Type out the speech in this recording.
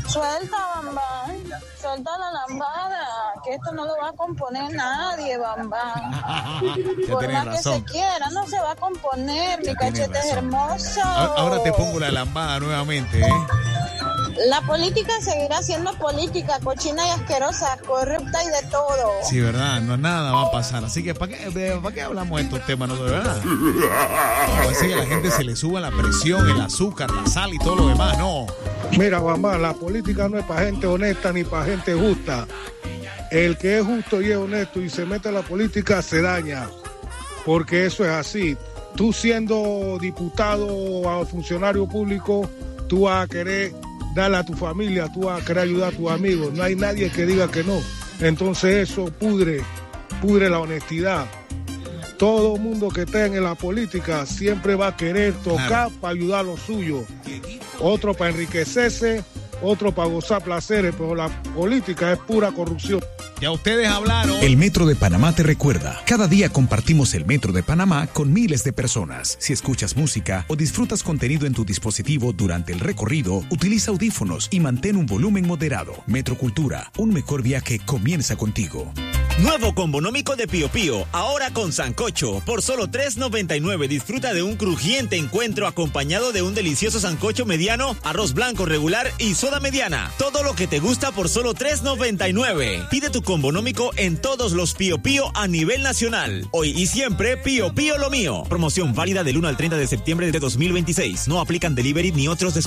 Suelta, Bambán. Suelta la lambada. Que esto no lo va a componer nadie, Bambán. Por más que se quiera, no se va a componer. Mi cachete es hermoso. Ahora te pongo la lambada nuevamente, ¿eh? La política seguirá siendo política, cochina y asquerosa, corrupta y de todo. Sí, verdad, no nada va a pasar. Así que, ¿para qué hablamos de estos temas, no, de verdad? Así que a la gente se le suba la presión, el azúcar, la sal y todo lo demás, no. Mira, mamá, la política no es para gente honesta ni para gente justa. El que es justo y es honesto y se mete a la política se daña, porque eso es así. Tú siendo diputado o funcionario público, tú vas a querer darle a tu familia, tú vas a querer ayudar a tus amigos. No hay nadie que diga que no. Entonces eso pudre la honestidad. Todo mundo que esté en la política siempre va a querer tocar para ayudar a los suyos. Otro para enriquecerse, otro para gozar placeres, pero la política es pura corrupción. Ya ustedes hablaron. El Metro de Panamá te recuerda. Cada día compartimos el Metro de Panamá con miles de personas. Si escuchas música o disfrutas contenido en tu dispositivo durante el recorrido, utiliza audífonos y mantén un volumen moderado. Metro Cultura, un mejor viaje comienza contigo. Nuevo combonómico de Pío Pío, ahora con sancocho. Por solo $3.99 disfruta de un crujiente encuentro acompañado de un delicioso sancocho mediano, arroz blanco regular y soda mediana. Todo lo que te gusta por solo $3.99. Pide tu combonómico en todos los Pío Pío a nivel nacional. Hoy y siempre, Pío Pío lo mío. Promoción válida del 1 al 30 de septiembre de 2026. No aplican delivery ni otros descuentos.